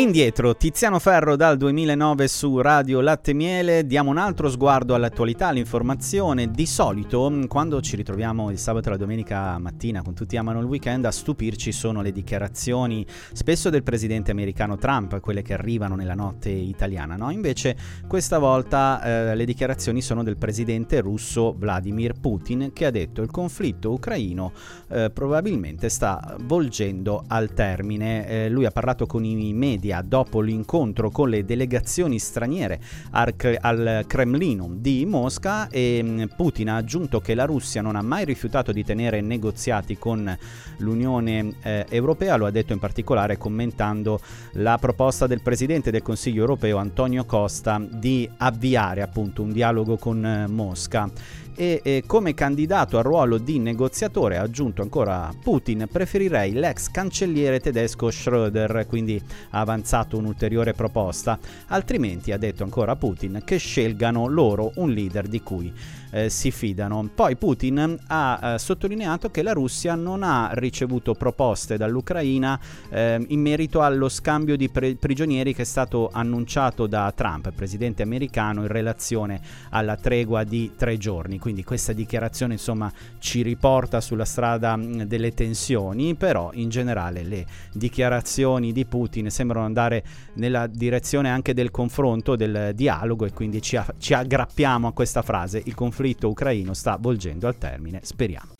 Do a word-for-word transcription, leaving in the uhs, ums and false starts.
Indietro, Tiziano Ferro dal duemilanove su Radio Latte Miele. Diamo un altro sguardo all'attualità, all'informazione. Di solito, quando ci ritroviamo il sabato e la domenica mattina, con tutti amano il weekend, a stupirci sono le dichiarazioni, spesso del presidente americano Trump, quelle che arrivano nella notte italiana, no? Invece questa volta eh, le dichiarazioni sono del presidente russo Vladimir Putin, che ha detto il conflitto ucraino eh, probabilmente sta volgendo al termine. Eh, lui ha parlato con i media dopo l'incontro con le delegazioni straniere al, al Cremlino di Mosca, e Putin ha aggiunto che la Russia non ha mai rifiutato di tenere negoziati con l'Unione eh, Europea. Lo ha detto in particolare commentando la proposta del presidente del Consiglio Europeo Antonio Costa di avviare appunto un dialogo con eh, Mosca. E, e come candidato al ruolo di negoziatore, ha aggiunto ancora Putin, preferirei l'ex cancelliere tedesco Schröder, quindi ha avanzato un'ulteriore proposta, altrimenti, ha detto ancora Putin, che scelgano loro un leader di cui eh, si fidano. Poi Putin ha eh, sottolineato che la Russia non ha ricevuto proposte dall'Ucraina eh, in merito allo scambio di pre- prigionieri che è stato annunciato da Trump, presidente americano, in relazione alla tregua di tre giorni. Quindi questa dichiarazione insomma ci riporta sulla strada mh, delle tensioni, però in generale le dichiarazioni di Putin sembrano andare nella direzione anche del confronto, del dialogo, e quindi ci, a- ci aggrappiamo a questa frase: il conflitto ucraino sta volgendo al termine, speriamo.